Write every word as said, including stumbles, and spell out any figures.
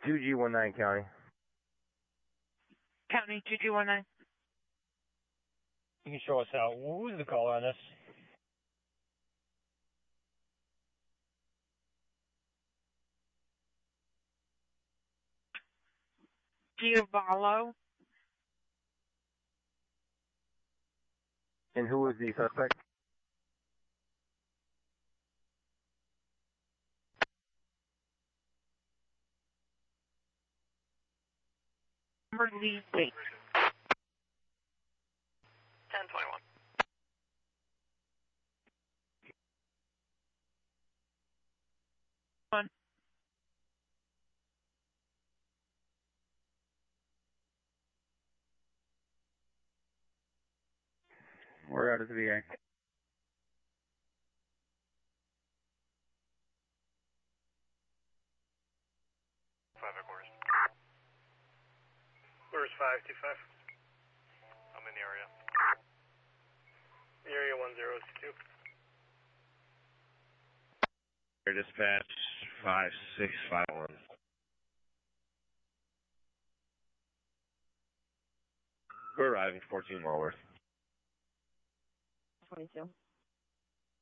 two G one nine County. County two G one nine. You can show us out. Who's the caller on this? Giovanni. And who was the suspect? Lee Bates. ten twenty-one. One. We're out of the V A. Five headquarters. Where's five two five? I'm in the area. Area one zero two. Air dispatch five six five one. We're arriving fourteen Walworth. twenty-two.